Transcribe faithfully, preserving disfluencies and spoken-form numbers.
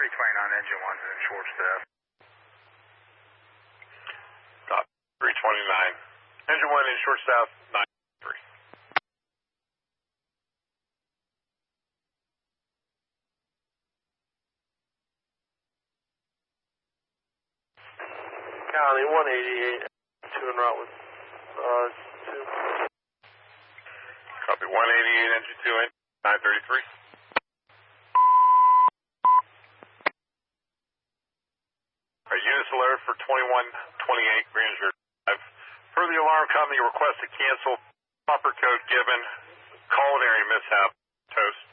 three twenty-nine, engine one's in short staff. Copy, three twenty-nine. Engine one in short staff, nine three. County one eighty-eight, two en route with uh, two. Copy, one eighty-eight, engine two in, nine thirty-three. Our units alert for twenty-one twenty-eight Grandeur Drive. Per the alarm company, request to cancel proper code given culinary mishap. Toast.